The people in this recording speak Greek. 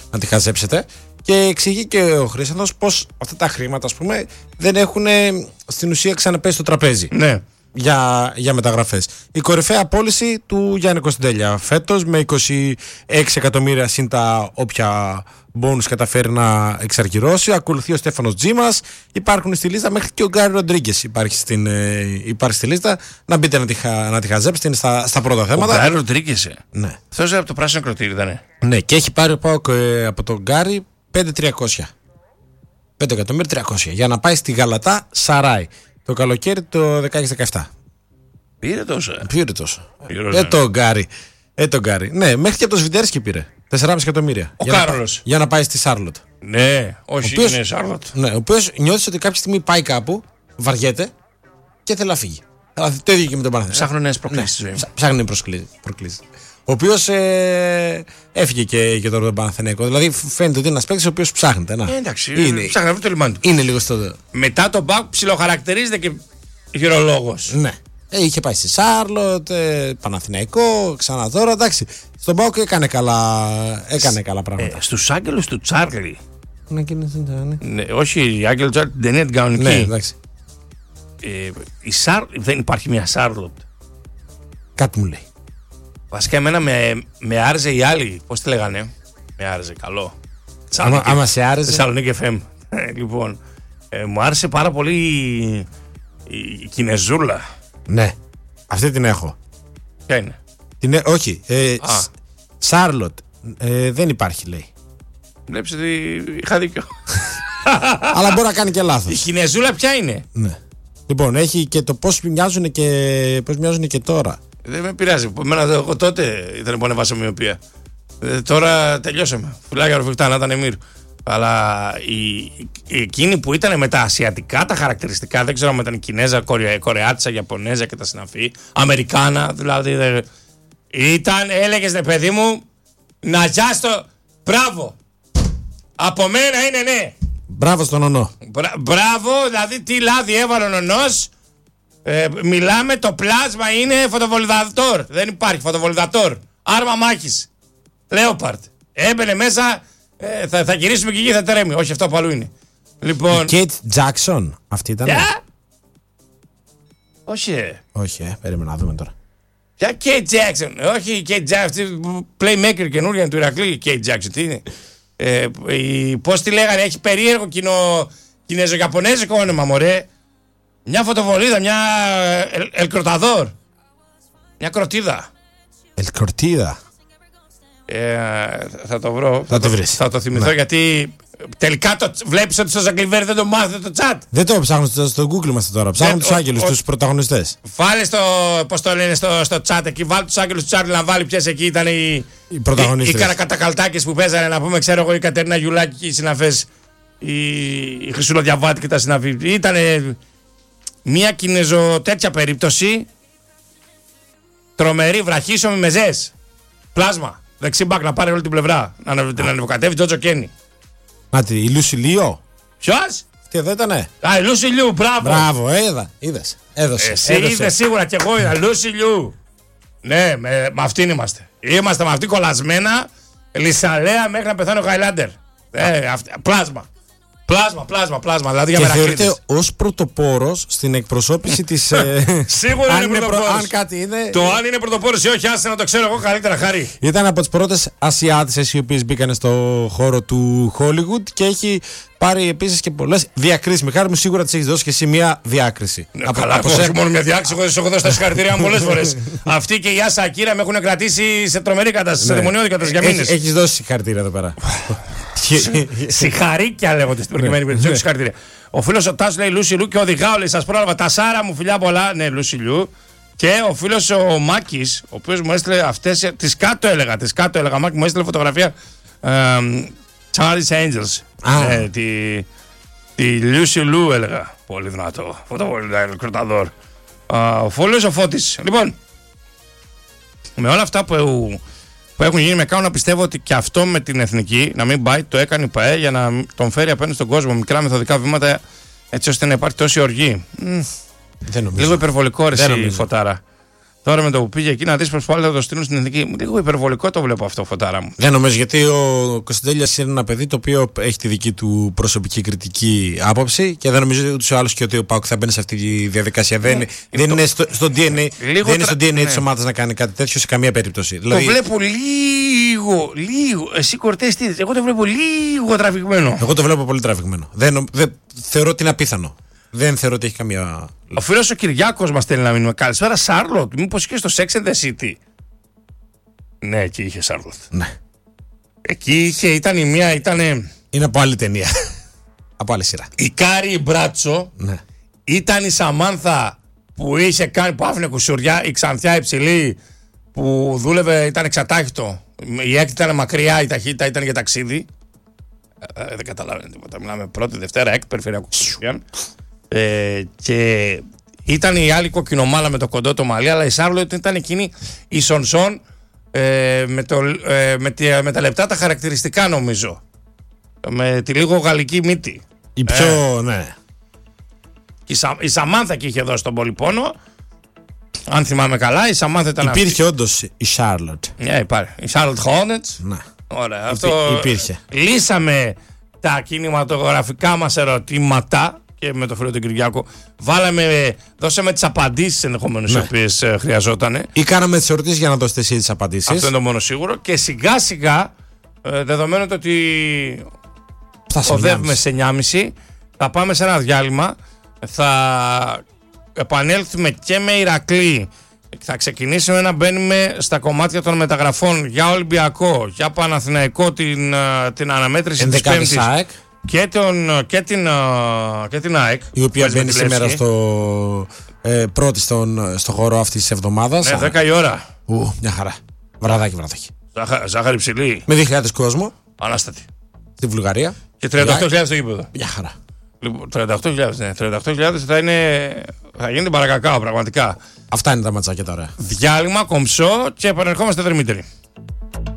να τη χαζέψετε. Και εξηγεί και ο Χρήσανθος πως αυτά τα χρήματα, ας πούμε, δεν έχουν στην ουσία ξαναπέσει στο τραπέζι. Ναι. Για μεταγραφές. Η κορυφαία πώληση του Γιάννη Κωνσταντέλια φέτος με 26 εκατομμύρια συν τα όποια μπόνους καταφέρει να εξαρκυρώσει. Ακολουθεί ο Στέφανος Τζίμας. Υπάρχουν στη λίστα μέχρι και ο Γκάρι Ροντρίγκες υπάρχει στη λίστα. Να μπείτε να τη χαζέψετε, είναι στα πρώτα θέματα. Ο Γκάρι Ροντρίγκες. Ναι. Αυτός από το πράσινο κροτήρι ήταν. Ναι, και έχει πάρει από τον Γκάρι 5.300. 5.300.000 για να πάει στη Γαλατά Σαράι το καλοκαίρι το 16-17. Πήρε τόσο. Το Γκάρι. Ναι, μέχρι και από το Σβιντέρσκι πήρε 4,5 εκατομμύρια. Ο Κάρολος. Για να πάει στη Σάρλοτ. Ναι, όχι, είναι Σάρλοτ. Ναι, ο οποίος νιώθει ότι κάποια στιγμή πάει κάπου, βαριέται και θέλει να φύγει. Το ίδιο και με τον Παναθηναϊκό. Ψάχνουν νέες προκλήσεις. Ναι, ψάχνουν προκλήσεις. Ο οποίος έφυγε και τώρα τον Παναθηναϊκό. Δηλαδή φαίνεται ότι είναι ένας παίκτης ο οποίος ψάχνεται. Εντάξει, ψάχνει να βρει το λιμάνι του. Είναι λίγο στο. Μετά τον Μπάουκ ψιλοχαρακτηρίζεται και γυρολόγος. Ναι. Είχε πάει στη Σάρλοτ, Παναθηναϊκό, ξανά τώρα. Εντάξει. Στον Μπάουκ έκανε καλά πράγματα. Στους άγγελους του Τσάρλι. Ναι. Ναι, όχι, οι άγγελοι του Τσάρλι την ταινία την κανονική. Ναι, εντάξει. Δεν υπάρχει μια Σάρλοτ. Κάτι μου λέει. Βασικά εμένα με άρεσε οι άλλοι. Πώς τη λέγανε? Με άρεσε, καλό. Άμα σε άρεσε. Θεσσαλονίκη FM. Λοιπόν, μου άρεσε πάρα πολύ η Κινεζούλα. Ναι, αυτή την έχω. Ποια είναι? Όχι, Σάρλοτ δεν υπάρχει, λέει. Βλέπεις ότι είχα δίκιο. Αλλά μπορεί να κάνει και λάθος. Η Κινεζούλα ποια είναι? Ναι. Λοιπόν, έχει και το πώς μοιάζουν και τώρα. Δεν με πειράζει. Εγώ τότε ήταν που ανεβάσα μοιοπία. Τώρα τελειώσαμε. Φουλάκια ροφιχτά, να ήταν Εμμύρ. Αλλά εκείνη που ήταν με τα ασιατικά τα χαρακτηριστικά, δεν ξέρω αν ήταν Κινέζα, Κορεάτσα, Ιαπωνέζα και τα συναφή, Αμερικάνα δηλαδή. Έλεγες ναι, παιδί μου, να ζάστο. Μπράβο. Από μένα είναι ναι. Μπράβο στον Ονό. Μπράβο, δηλαδή τι λάδι έβαλε ο Ονός. Μιλάμε, το πλάσμα είναι φωτοβολιδατόρ. Δεν υπάρχει φωτοβολιδατόρ. Άρμα μάχης. Λέοπαρτ. Έμπαινε μέσα. Θα γυρίσουμε και εκεί, θα τρέμει. Όχι, αυτό από αλλού είναι. Λοιπόν. Κέιτ Τζάκσον. Αυτή ήταν. Όχι. Περίμενα να δούμε τώρα. Ποια Κέιτ Τζάκσον? Όχι, η Κέιτ Τζάκσον. Playmaker καινούργια του Ηρακλή. Κέιτ Τζάκσον. Τι είναι? Πώς τη λέγανε, έχει περίεργο κινέζο-ιαπωνέζικο όνομα, μωρέ. Μια φωτοβολίδα, μια ελκροταδόρ. Μια κροτίδα. Ελκροτίδα. Θα το βρω. Θα το βρεις. Θα το θυμηθώ, ναι. Γιατί τελικά βλέπεις ότι στο Ζαγκλιβέρ δεν το μάθετε το chat. Δεν το ψάχνουν στο Google είμαστε τώρα. Ψάχνουν τους άγγελους, τους πρωταγωνιστές. Βάλε πώς το λένε στο chat εκεί. Βάλε τους άγγελους του Τσάρλι να βάλει ποιες εκεί ήταν οι πρωταγωνιστές. Οι καρακατακαλτάκες που παίζανε, να πούμε, ξέρω εγώ, η Κατερίνα Γιουλάκη και οι συναφές. Η Χρυσούλα Διαβάτη και τα συναφή. Ήταν μια κινέζο τέτοια περίπτωση. Τρομερή, βραχίσομη μεζές. Πλάσμα. Δεξί μπακ να πάρει όλη την πλευρά. Να την ανεβοκατεύει Τζότζο Κένι. Μάτι, η Λούση Λίο. Ποιος? Τι εδώ ήτανε? Η Λούση Λιού, μπράβο. Μπράβο, είδες. Έδωσε. Εσύ είδες σίγουρα κι εγώ είδα. Λούση Λιού. Ναι, με αυτήν είμαστε. Είμαστε με αυτή κολλασμένα. Λισαλέα μέχρι να πεθάνει ο Χάιλάντερ. Πλάσμα. Πλάσμα. Δηλαδή για μερακλείδες. Και θεωρείται ως πρωτοπόρος στην εκπροσώπηση της. Σίγουρα είναι πρωτοπόρος. Αν κάτι είναι. Το αν είναι πρωτοπόρος ή όχι, άσε να το ξέρω εγώ καλύτερα, Χαρή. Ήταν από τις πρώτες Ασιάτισες οι οποίες μπήκαν στο χώρο του Hollywood και έχει πάρει επίσης και πολλές διακρίσεις. Μιχάλη μου, σίγουρα της έχεις δώσει και εσύ μια διάκριση. Όχι μόνο μια διάκριση, εγώ σου έχω δώσει τα συγχαρητήριά μου πολλές φορές. Αυτή και η Άσα Ακύρα με έχουν κρατήσει σε τρομερή κατάσταση, σε δαιμονιώδη κατάσταση για μήνες. Έχεις δώσει συγχαρητήρια εδώ πέρα. Συγχαρήκια λέγονται στην προκειμένη περίπτωση. Συγχαρητήρια. Ο φίλος ο Τάσος λέει Λούση Λιού και ο Διγάου λέει σας πρόλαβα. Τα Σάρα μου φιλιά πολλά. Ναι, Λούση Λιού. Και ο φίλος ο Μάκης, ο οποίος μου έστειλε αυτές. Τις κάτω έλεγα. Μάκη μου έστειλε φωτογραφία Charlie's Angels. Τη Λούση Λιού έλεγα. Πολύ δυνατό. Κροταδόρ. Ο φίλος ο Φώτης. Λοιπόν, με όλα αυτά που έχουν γίνει, με κάνουν να πιστεύω ότι και αυτό με την εθνική να μην πάει, το έκανε η ΠΑΕ για να τον φέρει απέναντι στον κόσμο. Μικρά μεθοδικά βήματα, έτσι ώστε να υπάρχει τόση οργή. Δεν νομίζω. Λίγο υπερβολικό ρε η Φωτάρα. Τώρα με το που πήγε εκεί να δεις πως πάλι θα το στείλουν στην εθνική. Λίγο υπερβολικό το βλέπω αυτό, Φωτάρα μου. Δεν νομίζω, γιατί ο Κωνσταντέλιας είναι ένα παιδί το οποίο έχει τη δική του προσωπική κριτική άποψη και δεν νομίζω ούτως ή άλλως και ότι ο ΠΑΟΚ θα μπαίνει σε αυτή τη διαδικασία. Δεν είναι στο DNA, της ομάδας να κάνει κάτι τέτοιο σε καμία περίπτωση. Δηλαδή, το βλέπω λίγο. Εσύ Κορτές τι, εγώ το βλέπω λίγο τραβηγμένο. Εγώ το βλέπω πολύ τραβηγμένο. Δεν θεωρώ ότι είναι απίθανο. Δεν θεωρώ ότι έχει καμία. Ο φίλος ο Κυριάκος μας στέλνει να μείνουμε. Καλησπέρα, Σάρλοτ. Μήπως είχε στο Sex and the City? Ναι, εκεί είχε Σάρλοτ. Ναι. Εκεί ήταν η μία, είναι από άλλη ταινία. Από άλλη σειρά. Η Κάρι Μπράτσο. Ναι. Ήταν η Σαμάνθα που είχε κάνει, που άφηνε κουσουριά, η Ξανθιά υψηλή που δούλευε, ήταν εξατάχυτο. Η έκτη ήταν μακριά, η ταχύτητα ήταν για ταξίδι. Δεν καταλάβαινε τίποτα. Μιλάμε πρώτη, Δευτέρα, έκτη, περιφερειακό κουσουριάν. Και ήταν η άλλη κοκκινομάλα με το κοντό το μαλλί, αλλά η Σάρλοτ ήταν εκείνη η Σονσόν με τα λεπτά τα χαρακτηριστικά, νομίζω. Με τη λίγο γαλλική μύτη. Η πιο, ναι. Η Σαμάνθα και είχε δώσει τον πολυπόνο. Αν θυμάμαι καλά, η Σαμάνθα ήταν. Υπήρχε όντως η Σάρλοτ. Ναι, υπάρχει. Η Σάρλοτ Χόνετς. Ναι. Ωραία. Αυτό υπήρχε. Λύσαμε τα κινηματογραφικά μας ερωτήματα και με το φίλο του Κυριάκο. Δώσαμε τις απαντήσεις ενδεχομένως, οι οποίες χρειαζόταν. Ή κάναμε τις ερωτήσεις για να δώσετε εσύ τις απαντήσεις. Αυτό είναι το μόνο σίγουρο. Και σιγά σιγά, δεδομένου ότι οδεύουμε σε 9.30, θα πάμε σε ένα διάλειμμα. Θα επανέλθουμε και με Ηρακλή. Θα ξεκινήσουμε να μπαίνουμε στα κομμάτια των μεταγραφών για Ολυμπιακό, για Παναθηναϊκό, την αναμέτρηση της Πέμπτης και την ΑΕΚ, η οποία μπαίνει σήμερα πρώτη στο χώρο αυτής της εβδομάδας. Ναι, 10 η ώρα. Μια χαρά. Βραδάκι. Ζάχαρη ψηλή. Με 2.000 κόσμο. Ανάστατη. Στη Βουλγαρία. Και 38.000 στο γήπεδο. Μια χαρά. Λοιπόν, 38.000, ναι. 38.000 θα γίνει παρακακάο, πραγματικά. Αυτά είναι τα ματσάκια τώρα. Διάλειμμα, κομψό και επανερχόμαστε, Δημήτρη.